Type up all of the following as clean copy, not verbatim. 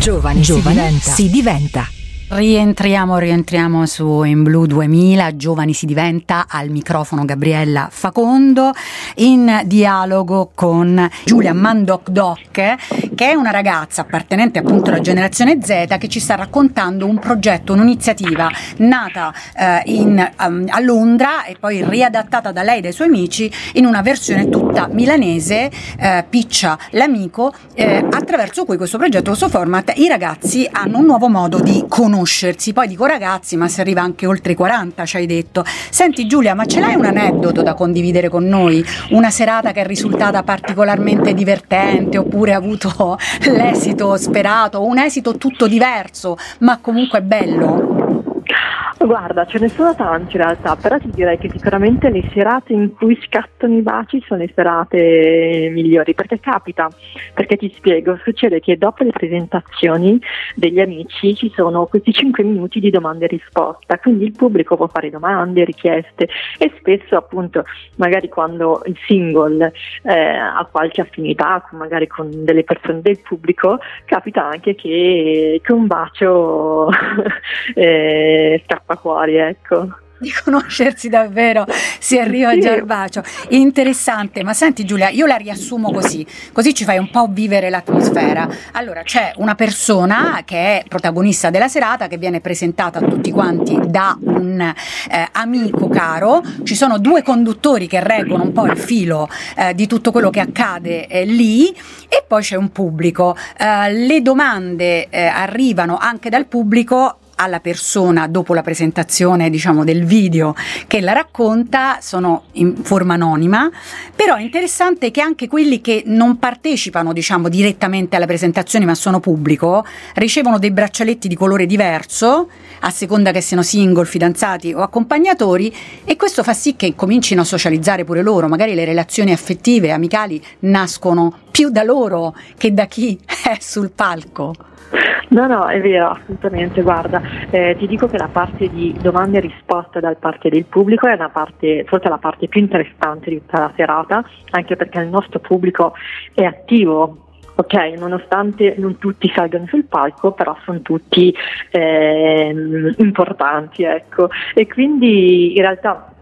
Giovani si diventa. Rientriamo su In Blu 2000, Giovani si diventa, al microfono Gabriella Facondo, in dialogo con Giulia Mandok-Doc, che è una ragazza appartenente appunto alla generazione Z, che ci sta raccontando un progetto, un'iniziativa nata a Londra e poi riadattata da lei e dai suoi amici in una versione tutta milanese, Piccia l'amico, attraverso cui questo progetto, questo format, i ragazzi hanno un nuovo modo di conoscersi. Poi dico ragazzi, ma si arriva anche oltre i 40, ci hai detto. Senti Giulia, ma ce l'hai un aneddoto da condividere con noi? Una serata che è risultata particolarmente divertente, oppure ha avuto l'esito sperato, un esito tutto diverso, ma comunque bello? Guarda, ce ne sono tanti in realtà, però ti direi che sicuramente le serate in cui scattano i baci sono le serate migliori, perché capita, perché ti spiego, succede che dopo le presentazioni degli amici ci sono questi 5 minuti di domande e risposta, quindi il pubblico può fare domande, richieste, e spesso appunto magari quando il single ha qualche affinità magari con delle persone del pubblico, capita anche che un bacio scappa fuori, ecco. Di conoscersi davvero, si arriva già al bacio. Interessante, ma senti Giulia, io la riassumo così ci fai un po' vivere l'atmosfera. Allora, c'è una persona che è protagonista della serata, che viene presentata a tutti quanti da un amico caro, ci sono 2 conduttori che reggono un po' il filo di tutto quello che accade lì, e poi c'è un pubblico. Le domande arrivano anche dal pubblico alla persona dopo la presentazione, diciamo, del video che la racconta, sono in forma anonima, però è interessante che anche quelli che non partecipano, diciamo, direttamente alla presentazione ma sono pubblico, ricevono dei braccialetti di colore diverso a seconda che siano single, fidanzati o accompagnatori, e questo fa sì che comincino a socializzare pure loro. Magari le relazioni affettive, amicali nascono più da loro che da chi è sul palco. No, è vero, assolutamente. Guarda, ti dico che la parte di domande e risposte da parte del pubblico è forse la parte più interessante di tutta la serata, anche perché il nostro pubblico è attivo, ok? Nonostante non tutti salgano sul palco, però sono tutti importanti, ecco. E quindi in realtà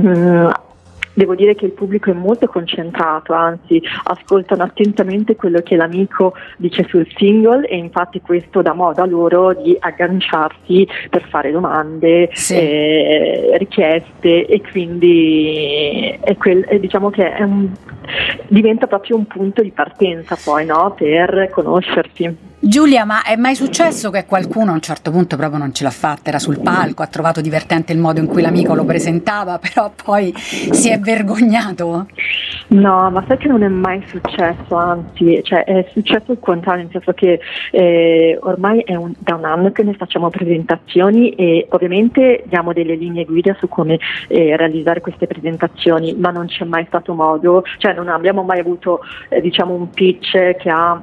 devo dire che il pubblico è molto concentrato, anzi ascoltano attentamente quello che l'amico dice sul single, e infatti questo dà modo a loro di agganciarsi per fare domande, sì, richieste, e quindi diciamo che diventa proprio un punto di partenza poi, no? Per conoscersi. Giulia, ma è mai successo che qualcuno a un certo punto proprio non ce l'ha fatta, era sul palco, ha trovato divertente il modo in cui l'amico lo presentava, però poi si è vergognato? No, ma sai che non è mai successo, anzi, cioè è successo il contrario, nel senso che ormai è da un anno che ne facciamo presentazioni, e ovviamente diamo delle linee guida su come realizzare queste presentazioni, ma non c'è mai stato modo, cioè non abbiamo mai avuto diciamo un pitch che ha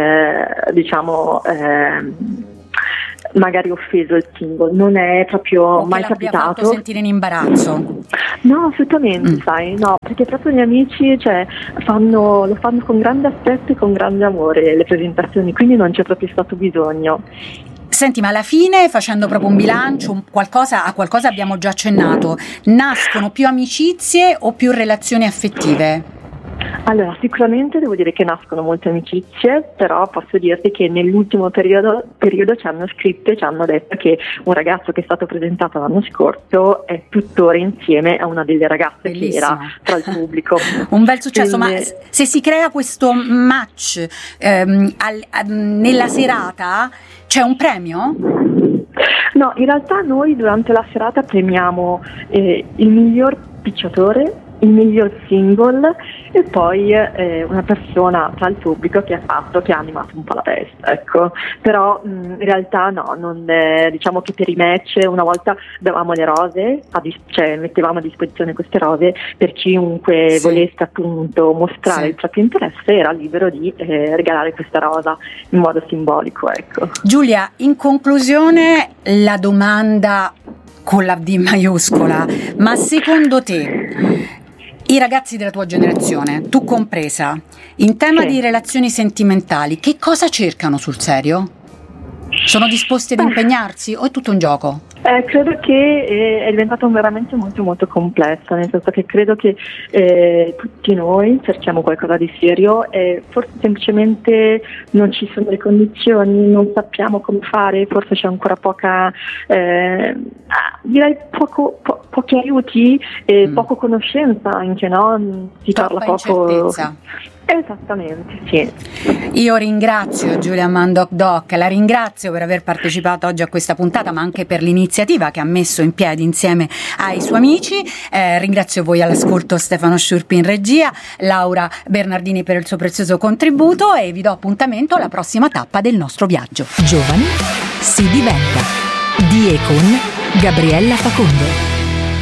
magari offeso il singolo, non è proprio mai capitato. Fatto sentire in imbarazzo? No, assolutamente, sai, no, perché proprio gli amici lo fanno con grande affetto e con grande amore le presentazioni, quindi non c'è proprio stato bisogno. Senti, ma alla fine, facendo proprio un bilancio, a qualcosa abbiamo già accennato, nascono più amicizie o più relazioni affettive? Allora, sicuramente devo dire che nascono molte amicizie, però posso dirti che nell'ultimo periodo ci hanno scritto e ci hanno detto che un ragazzo che è stato presentato l'anno scorso è tuttora insieme a una delle ragazze Bellissimo. Che era tra il pubblico. Un bel successo. Quindi, ma se si crea questo match nella serata, c'è un premio? No, in realtà noi durante la serata premiamo il miglior picciatore, il miglior single, e poi una persona tra il pubblico che ha animato un po' la festa, ecco. Però in realtà no, diciamo che per i match una volta davamo le rose, mettevamo a disposizione queste rose per chiunque volesse appunto mostrare il proprio interesse, era libero di regalare questa rosa in modo simbolico, ecco. Giulia, in conclusione la domanda con la D maiuscola, ma secondo te i ragazzi della tua generazione, tu compresa, in tema di relazioni sentimentali, che cosa cercano sul serio? Sono disposti ad impegnarsi o è tutto un gioco? Credo che è diventato veramente molto molto complesso, nel senso che credo che tutti noi cerchiamo qualcosa di serio e forse semplicemente non ci sono le condizioni, non sappiamo come fare, forse c'è ancora direi pochi aiuti e poco conoscenza anche, no? Si Troppa parla poco. incertezza. Esattamente, sì. Io ringrazio Giulia Mandoc Doc, la ringrazio per aver partecipato oggi a questa puntata, ma anche per l'iniziativa che ha messo in piedi insieme ai suoi amici. Ringrazio voi all'ascolto, Stefano Sciurpi in regia, Laura Bernardini per il suo prezioso contributo e vi do appuntamento alla prossima tappa del nostro viaggio. Giovani si diventa. Di e con Gabriella Facondo.